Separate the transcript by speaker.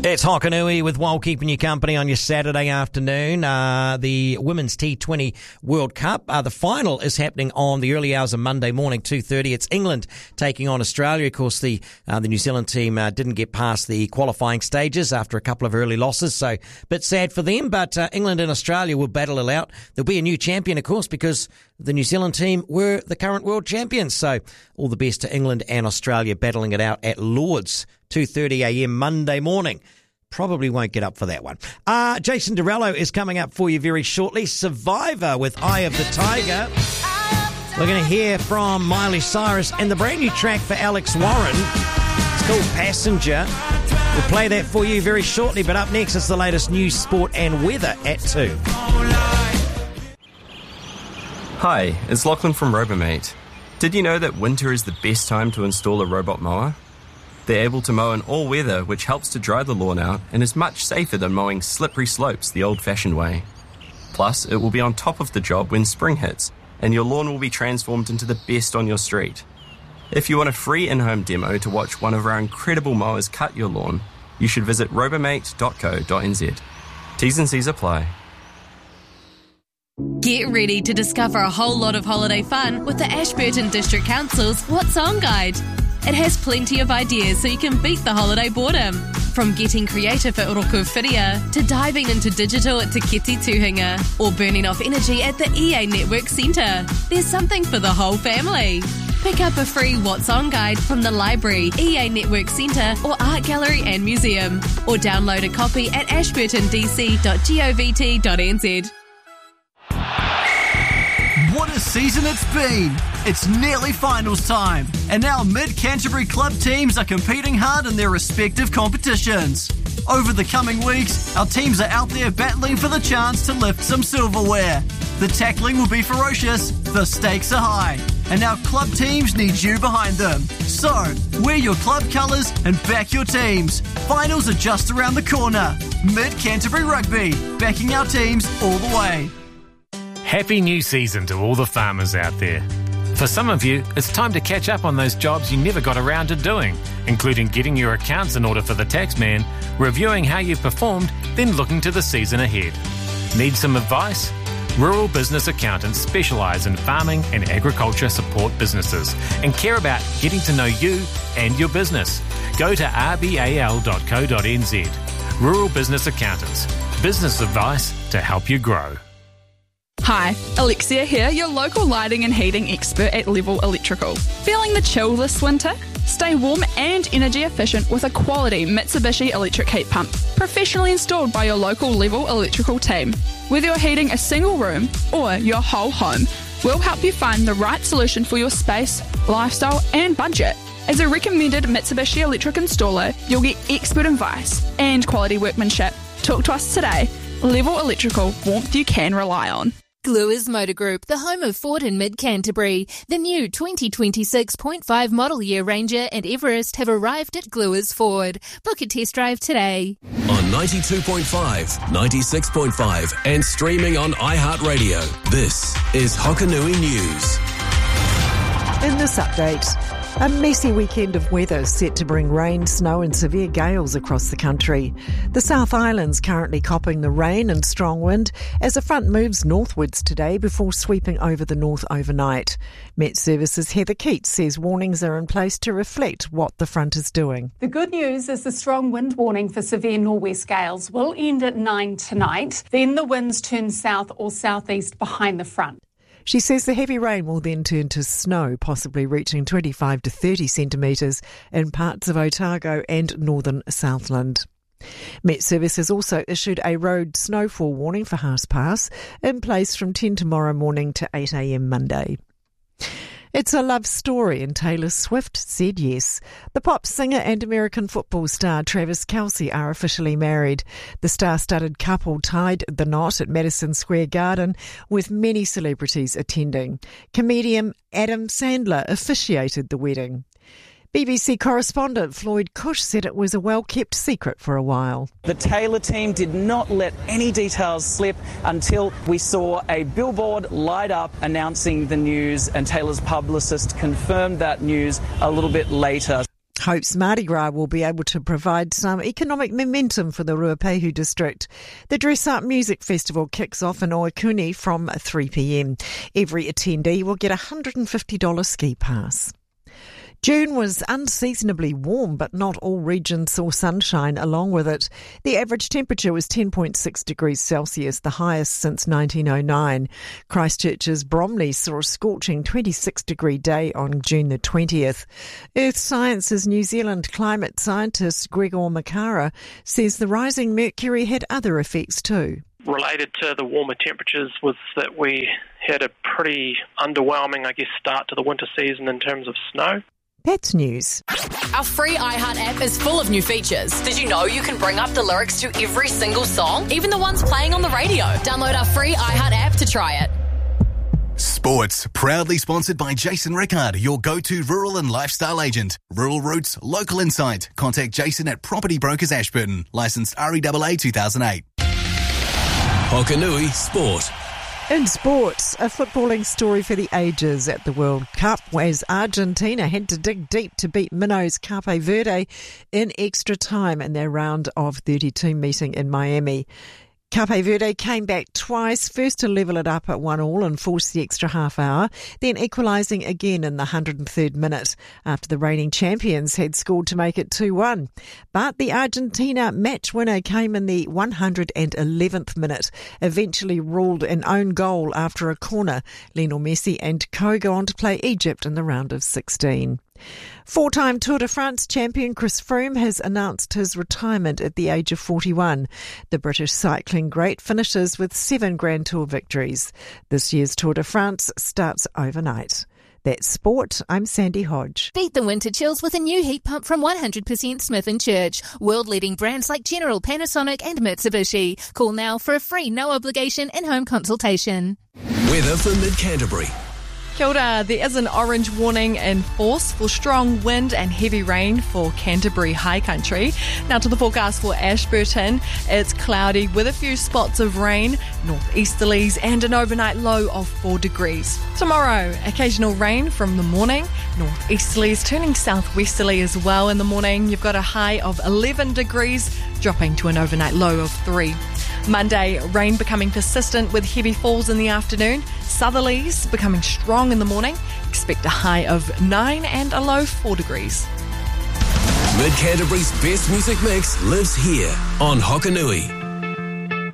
Speaker 1: It's Hokanui with Wal keeping you company on your Saturday afternoon. The Women's T20 World Cup. The final is happening on the early hours of Monday morning, 2:30. It's England taking on Australia. Of course, the New Zealand team didn't get past the qualifying stages after a couple of early losses, so a bit sad for them. But England and Australia will battle it out. There'll be a new champion, of course, because the New Zealand team were the current world champions. So all the best to England and Australia battling it out at Lord's, 2:30 a.m. Monday morning. Probably won't get up for that one. Jason Derulo is coming up for you very shortly. Survivor with Eye of the Tiger. We're going to hear from Miley Cyrus and the brand new track for Alex Warren. It's called Passenger. We'll play that for you very shortly, but up next is the latest news, sport and weather at 2.
Speaker 2: Hi, it's Lachlan from Robomate. Did you know that winter is the best time to install a robot mower? They're able to mow in all weather, which helps to dry the lawn out and is much safer than mowing slippery slopes the old-fashioned way. Plus, it will be on top of the job when spring hits, and your lawn will be transformed into the best on your street. If you want a free in-home demo to watch one of our incredible mowers cut your lawn, you should visit robomate.co.nz. T's and C's apply.
Speaker 3: Get ready to discover a whole lot of holiday fun with the Ashburton District Council's What's On Guide. It has plenty of ideas so you can beat the holiday boredom. From getting creative at Oroku Whiria to diving into digital at Te Keti Tuhinga or burning off energy at the EA Network Centre. There's something for the whole family. Pick up a free What's On guide from the library, EA Network Centre or Art Gallery and Museum, or download a copy at ashburtondc.govt.nz.
Speaker 4: What a season it's been! It's nearly finals time, and now mid-Canterbury club teams are competing hard in their respective competitions. Over the coming weeks, our teams are out there battling for the chance to lift some silverware. The tackling will be ferocious, the stakes are high, and our club teams need you behind them. So, wear your club colours and back your teams. Finals are just around the corner. Mid-Canterbury Rugby, backing our teams all the way.
Speaker 5: Happy new season to all the farmers out there. For some of you, it's time to catch up on those jobs you never got around to doing, including getting your accounts in order for the taxman, reviewing how you performed, then looking to the season ahead. Need some advice? Rural business accountants specialise in farming and agriculture support businesses and care about getting to know you and your business. Go to rbal.co.nz. Rural Business Accountants. Business advice to help you grow.
Speaker 6: Hi, Alexia here, your local lighting and heating expert at Level Electrical. Feeling the chill this winter? Stay warm and energy efficient with a quality Mitsubishi electric heat pump, professionally installed by your local Level Electrical team. Whether you're heating a single room or your whole home, we'll help you find the right solution for your space, lifestyle and budget. As a recommended Mitsubishi electric installer, you'll get expert advice and quality workmanship. Talk to us today. Level Electrical, warmth you can rely on.
Speaker 7: Gluers Motor Group, the home of Ford in mid-Canterbury. The new 2026.5 model year Ranger and Everest have arrived at Gluers Ford. Book a test drive today.
Speaker 8: On 92.5, 96.5 and streaming on iHeartRadio. This is Hokanui News.
Speaker 9: In this update, a messy weekend of weather set to bring rain, snow and severe gales across the country. The South Island's currently copping the rain and strong wind as a front moves northwards today before sweeping over the north overnight. Met Services' Heather Keats says warnings are in place to reflect what the front is doing.
Speaker 10: The good news is the strong wind warning for severe nor'west gales will end at 9 tonight. Then the winds turn south or southeast behind the front.
Speaker 9: She says the heavy rain will then turn to snow, possibly reaching 25 to 30 centimetres in parts of Otago and northern Southland. Met Service has also issued a road snowfall warning for Haas Pass, in place from 10 tomorrow morning to 8 a.m. Monday. It's a love story, and Taylor Swift said yes. The pop singer and American football star Travis Kelce are officially married. The star-studded couple tied the knot at Madison Square Garden, with many celebrities attending. Comedian Adam Sandler officiated the wedding. BBC correspondent Floyd Cush said it was a well-kept secret for a while.
Speaker 11: The Taylor team did not let any details slip until we saw a billboard light up announcing the news, and Taylor's publicist confirmed that news a little bit later.
Speaker 9: hopes Mardi Gras will be able to provide some economic momentum for the Ruapehu district. The Dress Up Music Festival kicks off in Oakuni from 3 p.m. Every attendee will get a $150 ski pass. June was unseasonably warm, but not all regions saw sunshine along with it. The average temperature was 10.6 degrees Celsius, the highest since 1909. Christchurch's Bromley saw a scorching 26-degree day on June the 20th. Earth Science's New Zealand climate scientist Gregor Makara says the rising mercury had other effects too.
Speaker 12: Related to the warmer temperatures was that we had a pretty underwhelming, start to the winter season in terms of snow.
Speaker 9: That's news.
Speaker 13: Our free iHeart app is full of new features. Did you know you can bring up the lyrics to every single song, even the ones playing on the radio? Download our free iHeart app to try it.
Speaker 14: Sports, proudly sponsored by Jason Rickard, your go-to rural and lifestyle agent. Rural Roots, local insight. Contact Jason at Property Brokers Ashburton. Licensed REAA 2008.
Speaker 8: Hokanui Sport.
Speaker 9: In sports, a footballing story for the ages at the World Cup, as Argentina had to dig deep to beat minnows Cape Verde in extra time in their round of 32 meeting in Miami. Cape Verde came back twice, first to level it up at 1-1 and force the extra half hour, then equalising again in the 103rd minute after the reigning champions had scored to make it 2-1. But the Argentina match winner came in the 111th minute, eventually ruled an own goal after a corner. Lionel Messi and co go on to play Egypt in the round of 16. Four-time Tour de France champion Chris Froome has announced his retirement at the age of 41. The British cycling great finishes with 7 Grand Tour victories. This year's Tour de France starts overnight. That's sport. I'm Sandy Hodge.
Speaker 7: Beat the winter chills with a new heat pump from 100% Smith & Church. World-leading brands like General, Panasonic and Mitsubishi. Call now for a free, no-obligation in-home consultation.
Speaker 8: Weather for Mid-Canterbury.
Speaker 15: Kia ora. There is an orange warning in force for strong wind and heavy rain for Canterbury High Country. Now to the forecast for Ashburton. It's cloudy with a few spots of rain, northeasterlies and an overnight low of 4 degrees. Tomorrow, occasional rain from the morning, northeasterlies turning southwesterly as well in the morning. You've got a high of 11 degrees, dropping to an overnight low of 3. Monday, rain becoming persistent with heavy falls in the afternoon. Southerlies becoming strong in the morning. Expect a high of 9 and a low 4 degrees.
Speaker 8: Mid-Canterbury's best music mix lives here on Hokanui.